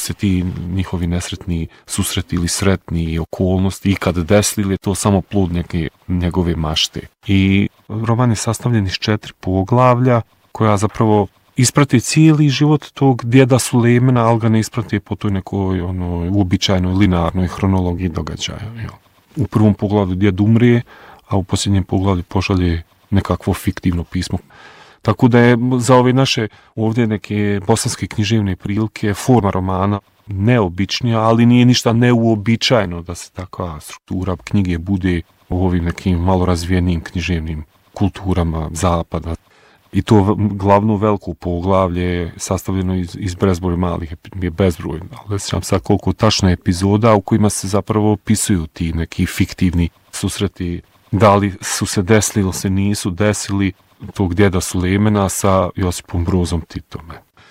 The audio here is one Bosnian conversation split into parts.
se ti njihovi nesretni susreti ili sretni okolnosti ikad desili, ili je to samo plod neke njegove mašte. I roman je sastavljen iz 4 poglavlja koja zapravo isprati cijeli život tog djeda Sulejmana, ali ga ne isprati po toj nekoj uobičajenoj linearnoj hronologiji događaja. U prvom poglavlju djed umrije, a u posljednjem poglavlju pošalje nekakvo fiktivno pismo. Tako da je za ove naše ovdje neke bosanske književne prilike forma romana neobičnija, ali nije ništa neuobičajeno da se takva struktura knjige bude u ovim nekim malo razvijenim književnim kulturama zapada. I to glavno veliko poglavlje je sastavljeno iz bezbroj malih, je bezbroj, ali ne sjećam sad koliko tačno epizoda u kojima se zapravo opisuju ti neki fiktivni susreti, da li su se desili ili se nisu desili, tog djeda Sulejmana sa Josipom Brozom Titom.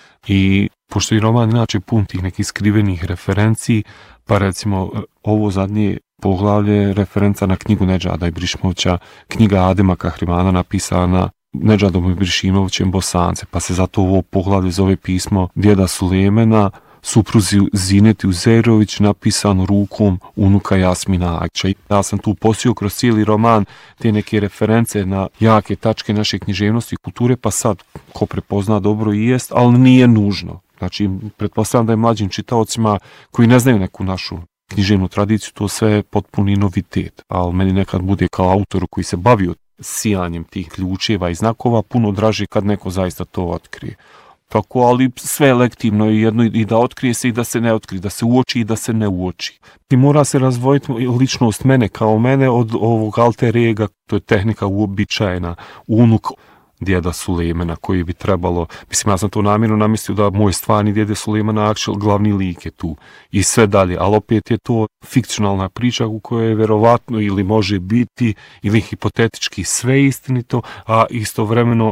I pošto je roman inače pun tih nekih skrivenih referenciji, pa recimo ovo zadnje poglavlje je referenca na knjigu Nedžada Ibrišimovića, knjiga Adema Kahrimana napisana Nedžadom Ibrišimovićem Bosance, pa se zato ovo poglavlje zove pismo djeda Sulejmana supruzi Zineti Uzejrović, napisan rukom unuka Jasmina Akća. Ja sam tu posio kroz cijeli roman te neke reference na jake tačke naše književnosti i kulture, pa sad ko prepozna dobro i jest, ali nije nužno. Znači, pretpostavljam da je mlađim čitaocima koji ne znaju neku našu književnu tradiciju, to sve je potpuni novitet, ali meni nekad bude kao autoru koji se bavio sijanjem tih ključeva i znakova puno draže kad neko zaista to otkrije. Tako, ali sve je lektivno i jedno i da otkrije se i da se ne otkrije, da se uoči i da se ne uoči. I mora se razdvojiti ličnost mene kao mene od ovog alter ega, to je tehnika uobičajena, unuk djeda Sulejmana koji bi trebalo, mislim ja sam to namjerno namislio da moj stvarni djede Sulejmana Akšel glavni lik je tu i sve dalje, ali opet je to fikcionalna priča u kojoj je verovatno ili može biti ili hipotetički sve istinito, a istovremeno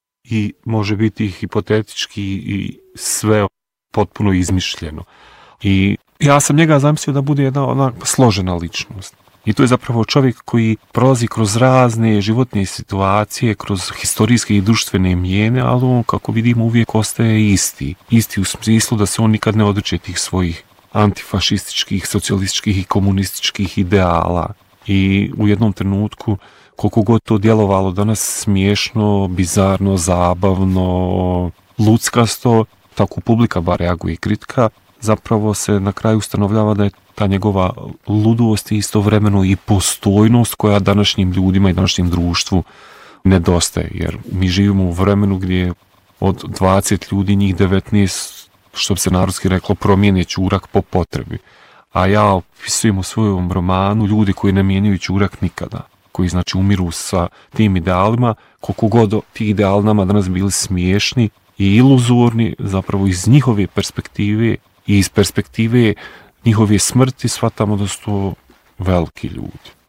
i može biti hipotetički i sve potpuno izmišljeno. I ja sam njega zamislio da bude jedna ona složena ličnost. I to je zapravo čovjek koji prolazi kroz razne životne situacije, kroz historijske i društvene mijene, ali on, kako vidimo, uvijek ostaje isti. Isti u smislu da se on nikad ne odriče tih svojih antifašističkih, socijalističkih i komunističkih ideala. I u jednom trenutku, koliko god to djelovalo danas smiješno, bizarno, zabavno, luckasto, tako publika bar reaguje i kritika, zapravo se na kraju ustanovljava da je ta njegova ludost i istovremeno i postojnost koja današnjim ljudima i današnjem društvu nedostaje. Jer mi živimo u vremenu gdje od 20 ljudi njih 19, što bi se narodski reklo, promijene ćurak po potrebi. A ja opisujem u svojom romanu ljudi koji ne mijenjaju ćurak nikada, koji znači umiru sa tim idealima, koliko god ti ideali nama danas bili smiješni i iluzorni, zapravo iz njihove perspektive i iz perspektive njihove smrti shvatamo da su to veliki ljudi.